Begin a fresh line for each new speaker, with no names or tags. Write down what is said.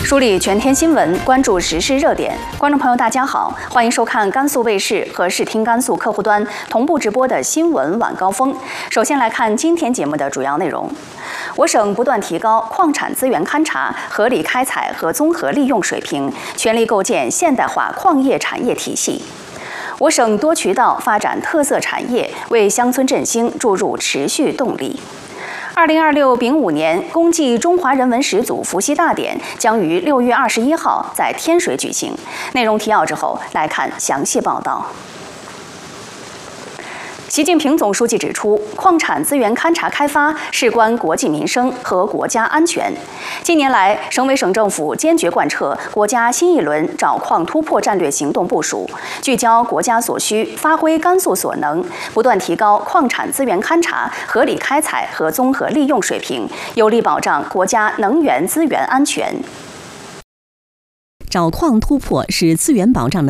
梳理全天新闻，关注时事热点。观众朋友，大家好，欢迎收看甘肃卫视和视听甘肃客户端同步直播的新闻晚高峰。首先来看今天节目的主要内容。我省不断提高矿产资源勘查、合理开采和综合利用水平，全力构建现代化矿业产业体系。我省多渠道发展特色产业，为乡村振兴注入持续动力。2026丙午年公祭中华人文始祖伏羲大典将于6月21号在天水举行。内容提要之后，来看详细报道。习近平总书记指出，矿产资源勘查开发事关国计民生和国家安全。近年来，省委省政府坚决贯彻国家新一轮找矿突破战略行动部署，聚焦国家所需，发挥甘肃所能，不断提高矿产资源勘查、合理开采和综合利用水平，有力保障国家能源资源安全。
找矿突破是资源保障的